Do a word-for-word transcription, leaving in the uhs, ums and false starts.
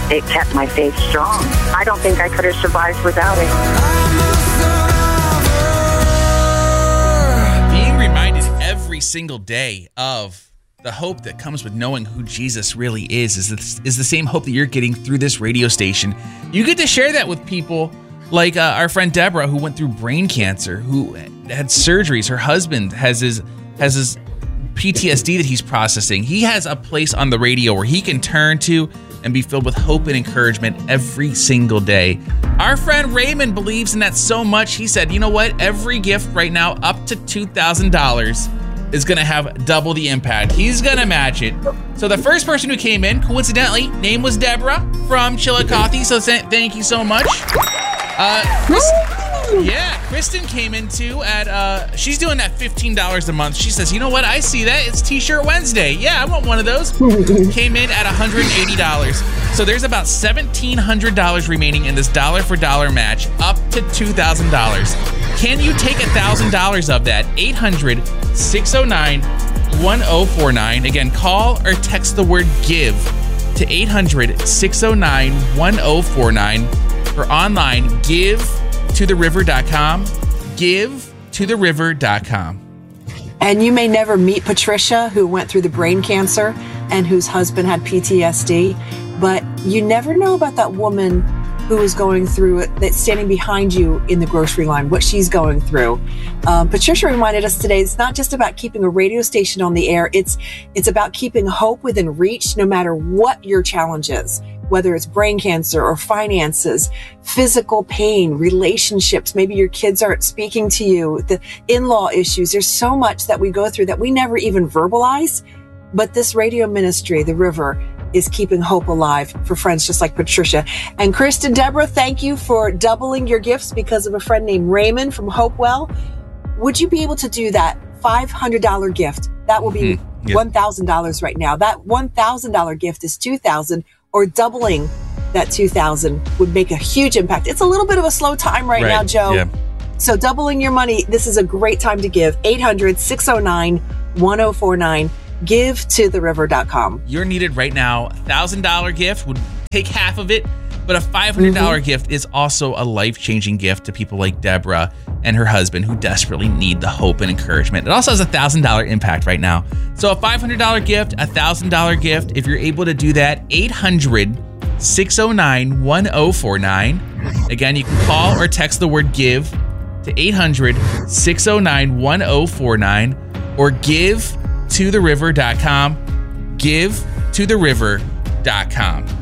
it kept my faith strong. I don't think I could have survived without it. Being reminded every single day of the hope that comes with knowing who Jesus really is is the, is the same hope that you're getting through this radio station. You get to share that with people like uh, our friend Deborah, who went through brain cancer, who had surgeries. Her husband has his has his P T S D that he's processing. He has a place on the radio where he can turn to and be filled with hope and encouragement every single day. Our friend Raymond believes in that so much, he said, you know what? Every gift right now up to two thousand dollars is going to have double the impact. He's going to match it. So the first person who came in, coincidentally, name was Deborah from Chillicothe, so th- thank you so much. Uh, Chris- yeah, Kristen came in too at, uh, she's doing that fifteen dollars a month. She says, you know what? I see that. It's T-shirt Wednesday. Yeah, I want one of those. Came in at one hundred eighty dollars. So there's about seventeen hundred dollars remaining in this dollar for dollar match up to two thousand dollars. Can you take one thousand dollars of that? eight hundred, six oh nine, one oh four nine. Again, call or text the word GIVE to eight hundred, six oh nine, one oh four nine. Or online, give to the river dot com, give to the river dot com. And you may never meet Patricia, who went through the brain cancer and whose husband had P T S D, but you never know about that woman who is going through it, that's standing behind you in the grocery line, what she's going through. Um, Patricia reminded us today, it's not just about keeping a radio station on the air, it's it's about keeping hope within reach no matter what your challenge is. Whether it's brain cancer or finances, physical pain, relationships, maybe your kids aren't speaking to you, the in-law issues. There's so much that we go through that we never even verbalize. But this radio ministry, The River, is keeping hope alive for friends just like Patricia. And Kristen, Deborah, thank you for doubling your gifts because of a friend named Raymond from Hopewell. Would you be able to do that five hundred dollars gift? That will be mm, yeah. one thousand dollars right now. That one thousand dollars gift is two thousand dollars. Or doubling that two thousand would make a huge impact. It's a little bit of a slow time right, right. now, Joe. Yeah. So doubling your money, this is a great time to give. eight hundred, six oh nine, one oh four nine. give to the river dot com. You're needed right now. A one thousand dollars gift would take half of it, but a five hundred dollars mm-hmm. gift is also a life-changing gift to people like Deborah and her husband who desperately need the hope and encouragement. It also has a one thousand dollars impact right now. So a five hundred dollars gift, a one thousand dollars gift, if you're able to do that, eight hundred, six oh nine, one oh four nine. Again, you can call or text the word GIVE to eight hundred, six oh nine, one oh four nine or give to the river dot com. give to the river dot com.